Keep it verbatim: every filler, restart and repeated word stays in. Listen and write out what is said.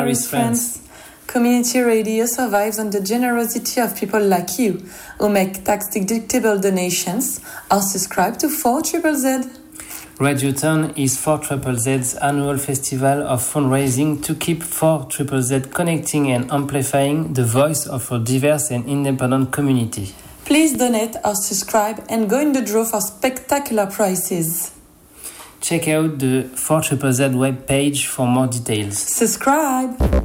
Paris, France. Community radio survives on the generosity of people like you who make tax-deductible donations or subscribe to four triple Z. Radioton is four triple Z's annual festival of fundraising to keep four triple Z connecting and amplifying the voice of a diverse and independent community. Please donate or subscribe and go in the draw for spectacular prizes. Check out the four triple Z webpage for more details. Subscribe!